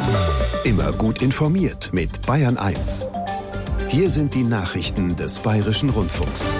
Immer gut informiert mit Bayern 1. Hier sind die Nachrichten des Bayerischen Rundfunks.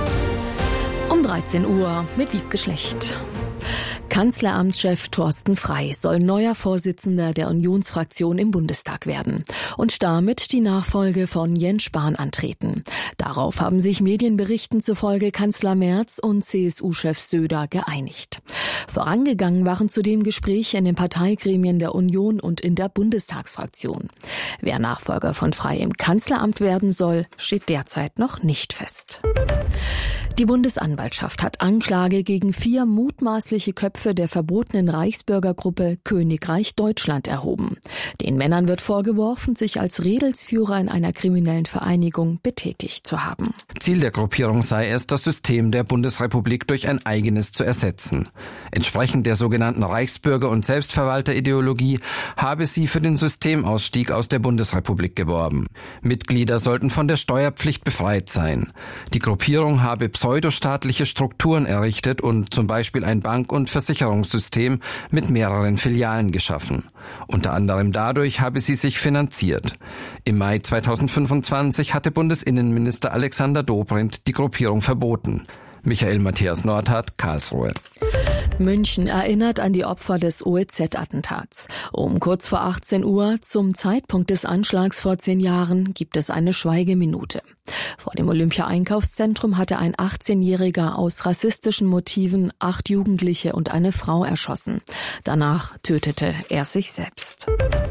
Um 13 Uhr mit Wiebke Schlecht. Kanzleramtschef Thorsten Frey soll neuer Vorsitzender der Unionsfraktion im Bundestag werden und damit die Nachfolge von Jens Spahn antreten. Darauf haben sich Medienberichten zufolge Kanzler Merz und CSU-Chef Söder geeinigt. Vorangegangen waren zudem Gespräche in den Parteigremien der Union und in der Bundestagsfraktion. Wer Nachfolger von Frey im Kanzleramt werden soll, steht derzeit noch nicht fest. Die Bundesanwaltschaft hat Anklage gegen 4 mutmaßliche Köpfe der verbotenen Reichsbürgergruppe Königreich Deutschland erhoben. Den Männern wird vorgeworfen, sich als Redelsführer in einer kriminellen Vereinigung betätigt zu haben. Ziel der Gruppierung sei es, das System der Bundesrepublik durch ein eigenes zu ersetzen. Entsprechend der sogenannten Reichsbürger- und Selbstverwalterideologie habe sie für den Systemausstieg aus der Bundesrepublik geworben. Mitglieder sollten von der Steuerpflicht befreit sein. Die Gruppierung habe pseudostaatliche Strukturen errichtet und zum Beispiel ein Bank- und Versicherungssystem mit mehreren Filialen geschaffen. Unter anderem dadurch habe sie sich finanziert. Im Mai 2025 hatte Bundesinnenminister Alexander Dobrindt die Gruppierung verboten. Michael Matthias Nordhardt, Karlsruhe. München erinnert an die Opfer des OEZ-Attentats. Um kurz vor 18 Uhr, zum Zeitpunkt des Anschlags vor 10 Jahren, gibt es eine Schweigeminute. Vor dem Olympia-Einkaufszentrum hatte ein 18-Jähriger aus rassistischen Motiven 8 Jugendliche und eine Frau erschossen. Danach tötete er sich selbst.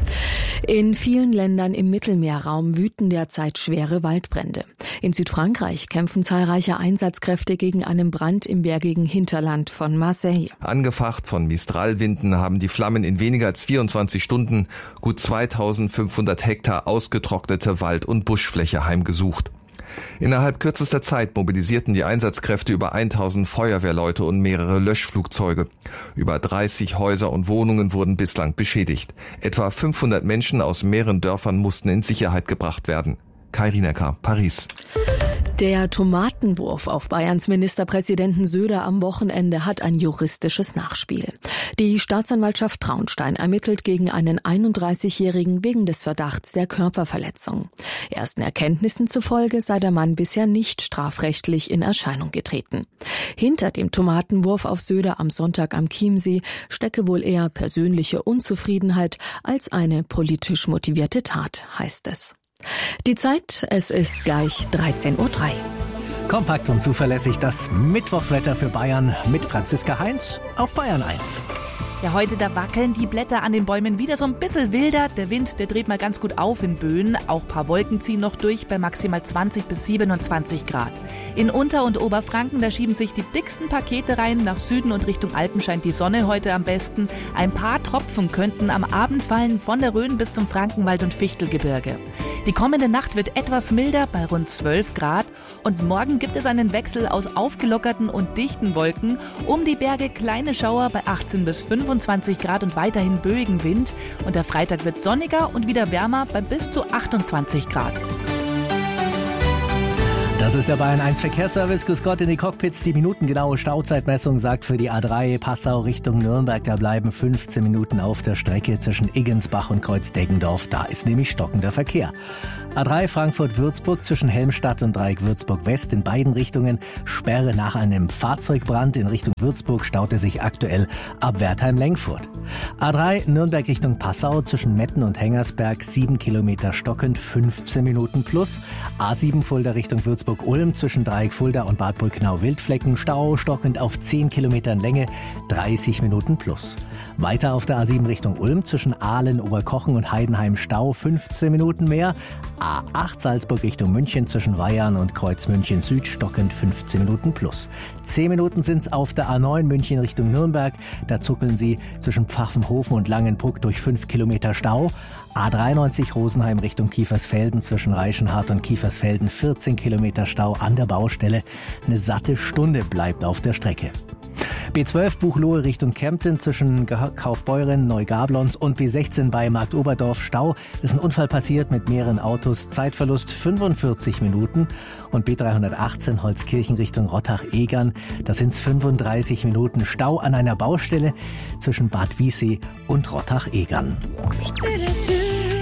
In vielen Ländern im Mittelmeerraum wüten derzeit schwere Waldbrände. In Südfrankreich kämpfen zahlreiche Einsatzkräfte gegen einen Brand im bergigen Hinterland von Marseille. Angefacht von Mistralwinden haben die Flammen in weniger als 24 Stunden gut 2500 Hektar ausgetrocknete Wald- und Buschfläche heimgesucht. Innerhalb kürzester Zeit mobilisierten die Einsatzkräfte über 1000 Feuerwehrleute und mehrere Löschflugzeuge. Über 30 Häuser und Wohnungen wurden bislang beschädigt. Etwa 500 Menschen aus mehreren Dörfern mussten in Sicherheit gebracht werden. Kai Rienecker, Paris. Der Tomatenwurf auf Bayerns Ministerpräsidenten Söder am Wochenende hat ein juristisches Nachspiel. Die Staatsanwaltschaft Traunstein ermittelt gegen einen 31-Jährigen wegen des Verdachts der Körperverletzung. Ersten Erkenntnissen zufolge sei der Mann bisher nicht strafrechtlich in Erscheinung getreten. Hinter dem Tomatenwurf auf Söder am Sonntag am Chiemsee stecke wohl eher persönliche Unzufriedenheit als eine politisch motivierte Tat, heißt es. Die Zeit, es ist gleich 13:03 Uhr. Kompakt und zuverlässig das Mittwochswetter für Bayern mit Franziska Heinz auf Bayern 1. Ja, heute, da wackeln die Blätter an den Bäumen wieder so ein bisschen wilder. Der Wind, der dreht mal ganz gut auf in Böen. Auch ein paar Wolken ziehen noch durch bei maximal 20 bis 27 Grad. In Unter- und Oberfranken, da schieben sich die dicksten Pakete rein. Nach Süden und Richtung Alpen scheint die Sonne heute am besten. Ein paar Tropfen könnten am Abend fallen von der Rhön bis zum Frankenwald und Fichtelgebirge. Die kommende Nacht wird etwas milder bei rund 12 Grad und morgen gibt es einen Wechsel aus aufgelockerten und dichten Wolken. Um die Berge kleine Schauer bei 18 bis 25 Grad und weiterhin böigen Wind. Und der Freitag wird sonniger und wieder wärmer bei bis zu 28 Grad. Das ist der Bayern 1 Verkehrsservice. Grüß Gott in die Cockpits. Die minutengenaue Stauzeitmessung sagt für die A3 Passau Richtung Nürnberg, da bleiben 15 Minuten auf der Strecke zwischen Iggensbach und Kreuz-Deggendorf. Da ist nämlich stockender Verkehr. A3 Frankfurt-Würzburg zwischen Helmstadt und Dreieck Würzburg-West in beiden Richtungen. Sperre nach einem Fahrzeugbrand. In Richtung Würzburg staute sich aktuell ab Wertheim-Lengfurt. A3 Nürnberg Richtung Passau zwischen Metten und Hengersberg 7 Kilometer stockend, 15 Minuten plus. A7 Fulda Richtung Würzburg-Ulm zwischen Dreieck Fulda und Bad Brücknau-Wildflecken Stau stockend auf 10 Kilometern Länge, 30 Minuten plus. Weiter auf der A7 Richtung Ulm zwischen Aalen, Oberkochen und Heidenheim Stau 15 Minuten mehr. A8 Salzburg Richtung München zwischen Weyarn und Kreuz München Süd stockend 15 Minuten plus. 10 Minuten sind's auf der A9 München Richtung Nürnberg. Da zuckeln sie zwischen Pfaffenhofen und Langenbruck durch 5 Kilometer Stau. A93 Rosenheim Richtung Kiefersfelden zwischen Reichenhart und Kiefersfelden 14 Kilometer Stau an der Baustelle. Eine satte Stunde bleibt auf der Strecke. B12 Buchloe Richtung Kempten zwischen Kaufbeuren, Neugablons und B16 bei Marktoberdorf Stau. Ist ein Unfall passiert mit mehreren Autos. Zeitverlust 45 Minuten. Und B318 Holzkirchen Richtung Rottach-Egern. Da sind es 35 Minuten Stau an einer Baustelle zwischen Bad Wiessee und Rottach-Egern.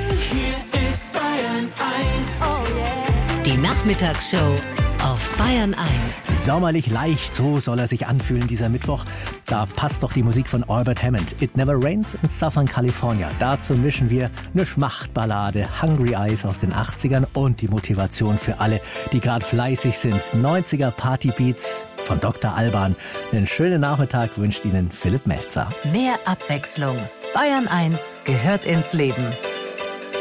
Nachmittagsshow auf Bayern 1. Sommerlich leicht, so soll er sich anfühlen, dieser Mittwoch. Da passt doch die Musik von Albert Hammond. It Never Rains in Southern California. Dazu mischen wir eine Schmachtballade, Hungry Eyes aus den 80ern und die Motivation für alle, die gerade fleißig sind. 90er Partybeats von Dr. Alban. Einen schönen Nachmittag wünscht Ihnen Philipp Melzer. Mehr Abwechslung. Bayern 1 gehört ins Leben.